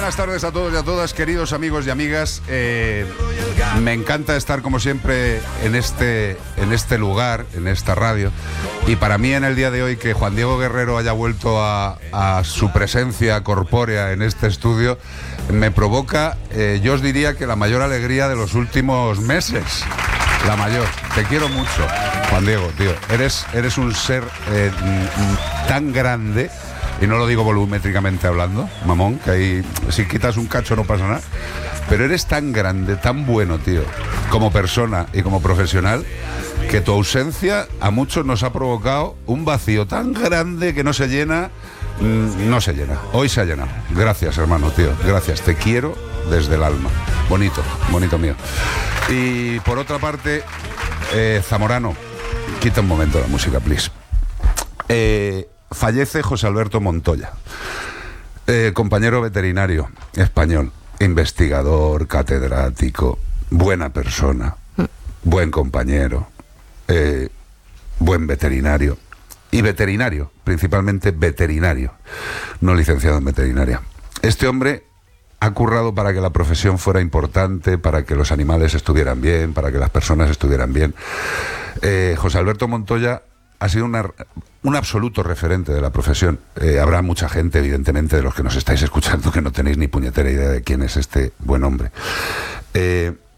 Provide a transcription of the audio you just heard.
buenas tardes a todos y a todas, queridos amigos y amigas. Me encanta estar como siempre en este lugar, en esta radio. Y para mí en el día de hoy que Juan Diego Guerrero haya vuelto a su presencia corpórea en este estudio me provoca, yo os diría que la mayor alegría de los últimos meses. La mayor. Te quiero mucho, Juan Diego, tío. Eres un ser tan grande. Y no lo digo volumétricamente hablando, mamón, que ahí si quitas un cacho no pasa nada. Pero eres tan grande, tan bueno, tío, como persona y como profesional, que tu ausencia a muchos nos ha provocado un vacío tan grande que no se llena. No se llena. Hoy se ha llenado. Gracias, hermano, tío. Gracias. Te quiero desde el alma. Bonito, bonito mío. Y por otra parte, Zamorano, quita un momento la música, please. Fallece José Alberto Montoya, compañero veterinario español, investigador, catedrático, buena persona, buen compañero, buen veterinario y veterinario, principalmente veterinario, no licenciado en veterinaria. Este hombre ha currado para que la profesión fuera importante, para que los animales estuvieran bien, para que las personas estuvieran bien. José Alberto Montoya ha sido un absoluto referente de la profesión. Habrá mucha gente, evidentemente, de los que nos estáis escuchando, que no tenéis ni puñetera idea de quién es este buen hombre.